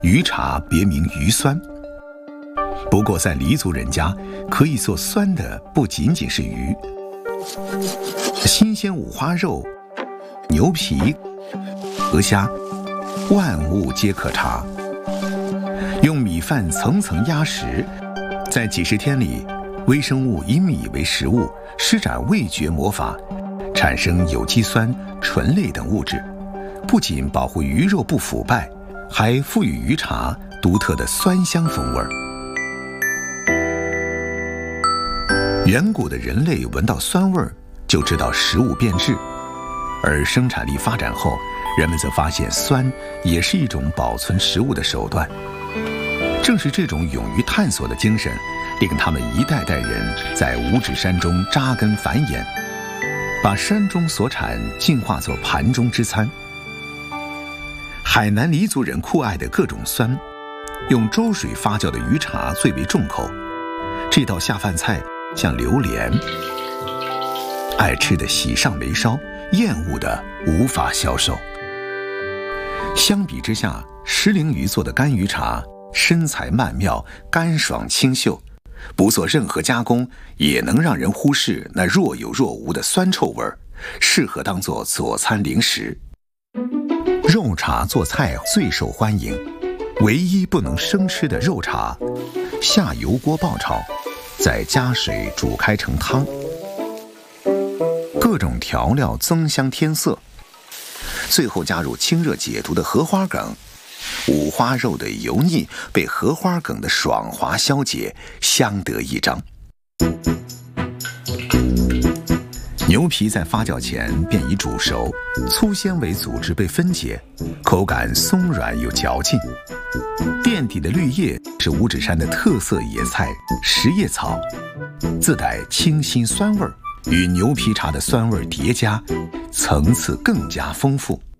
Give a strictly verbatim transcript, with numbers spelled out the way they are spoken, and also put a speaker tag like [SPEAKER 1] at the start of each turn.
[SPEAKER 1] 鱼茶别名鱼酸。不过在黎族人家，可以做酸的不仅仅是鱼，新鲜五花肉、牛皮、鹅虾，万物皆可茶。用米饭层层压实，在几十天里，微生物以米为食物，施展味觉魔法，产生有机酸、醇类等物质，不仅保护鱼肉不腐败，还赋予鱼茶独特的酸香风味。远古的人类闻到酸味就知道食物变质，而生产力发展后，人们则发现酸也是一种保存食物的手段。正是这种勇于探索的精神，令他们一代代人在五指山中扎根繁衍，把山中所产进化作盘中之餐。海南黎族人酷爱的各种酸，用粥水发酵的鱼茶最为重口。这道下饭菜像榴莲，爱吃的喜上眉梢，厌恶的无法消受。相比之下，石灵鱼做的干鱼茶身材曼妙，干爽清秀，不做任何加工，也能让人忽视那若有若无的酸臭味，适合当作佐餐零食。肉茶做菜最受欢迎，唯一不能生吃的肉茶，下油锅爆炒，再加水煮开成汤，各种调料增香添色，最后加入清热解毒的荷花梗。五花肉的油腻被荷花梗的爽滑消解，相得益彰。牛皮在发酵前便已煮熟，粗纤维组织被分解，口感松软又嚼劲。垫底的绿叶是五指山的特色野菜石叶草，自带清新酸味，与牛皮茶的酸味叠加，层次更加丰富。